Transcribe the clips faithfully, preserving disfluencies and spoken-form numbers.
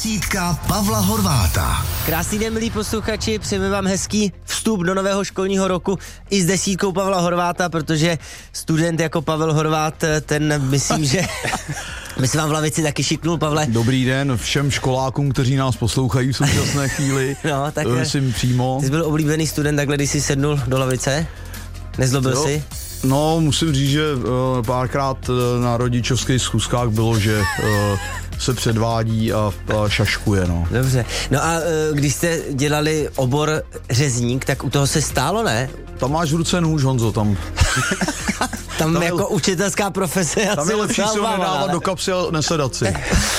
Desítka Pavla Horváta. Krásný den, milí posluchači, přejeme vám hezký vstup do nového školního roku i s desítkou Pavla Horváta, protože student jako Pavel Horvát, ten myslím, že by se vám v lavici taky šiknul, Pavle. Dobrý den všem školákům, kteří nás poslouchají v současné chvíli. No, tak myslím přímo. Ty jsi byl oblíbený student takhle, když jsi sednul do lavice? Nezlobil jo. jsi? No, musím říct, že uh, párkrát uh, na rodičovských schůzkách bylo, že uh, se předvádí a, a šaškuje, no. Dobře. No a uh, když jste dělali obor řezník, tak u toho se stálo, ne? Tam máš v ruce nůž, Honzo, tam. Tam, tam jako je, učitelská profese. Tam je lepší si ho nedávat do kapsy a nesedat si.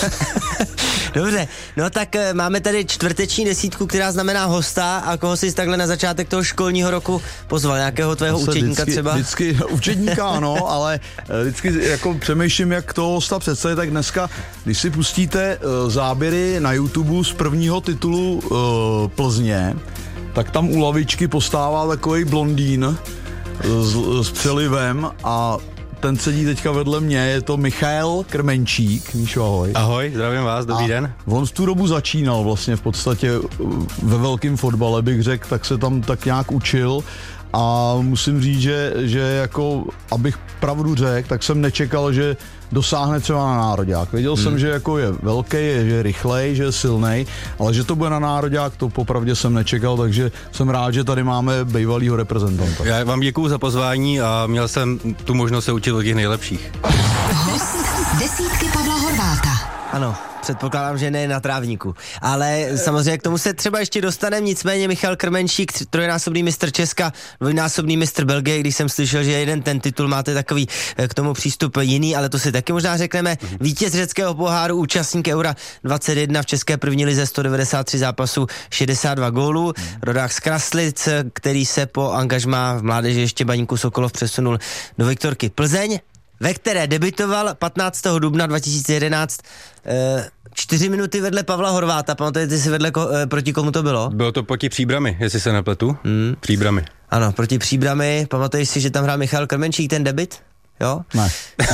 Dobře, no tak e, máme tady čtvrteční desítku, která znamená hosta, a koho jsi takhle na začátek toho školního roku pozval, nějakého tvého Zase učedníka vždycky, třeba? Vždycky učedníka ano, ale vždycky jako přemýšlím, jak toho hosta představit, tak dneska, když si pustíte uh, záběry na YouTube z prvního titulu uh, Plzně, tak tam u lavičky postává takový blondýn s, s přelivem a ten sedí teďka vedle mě, je to Michal Krmenčík. Míšo, ahoj. Ahoj, zdravím vás, dobrý a den. On v tu dobu začínal vlastně v podstatě ve velkém fotbale, bych řekl, tak se tam tak nějak učil a musím říct, že, že jako, abych pravdu řekl, tak jsem nečekal, že dosáhne třeba na nároďák. Věděl hmm. jsem, že jako je velký, je, že je rychlej, že je silnej, ale že to bude na nároďák, to popravdě jsem nečekal, takže jsem rád, že tady máme bývalýho reprezentanta. Já vám děkuju za pozvání a měl jsem tu možnost se učit od těch nejlepších. Host desítky Pavla Horváta. Ano, předpokládám, že ne na trávníku. Ale samozřejmě k tomu se třeba ještě dostaneme, nicméně Michal Krmenčík, trojnásobný mistr Česka, dvojnásobný mistr Belgie, když jsem slyšel, že jeden ten titul máte takový k tomu přístup jiný, ale to si taky možná řekneme. Vítěz řeckého poháru, účastník Eura dvacet jedna v české první lize, sto devadesát tři zápasů, šedesát dva gólů. Rodák z Kraslic, který se po angažmá v mládeži ještě Baníku Sokolov přesunul do Viktorky Plzeň, ve které debitoval patnáctého dubna dva tisíce jedenáct e, čtyři minuty vedle Pavla Horváta. Pamatujete si vedle ko, e, proti komu to bylo? Bylo to proti Příbrami, jestli se nepletu. Hmm. Příbrami. Ano, proti Příbrami. Pamatuješ si, že tam hrál Michal Krmenčík ten debit? Jo? Ne.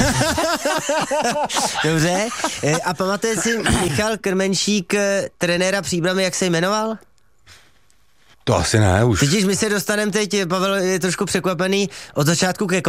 Dobře. E, a pamatuješ si Michal Krmenčík, trenéra Příbrami, jak se jmenoval? To asi ne, už. Totiž my se dostaneme teď, Pavel je trošku překvapený, od začátku ke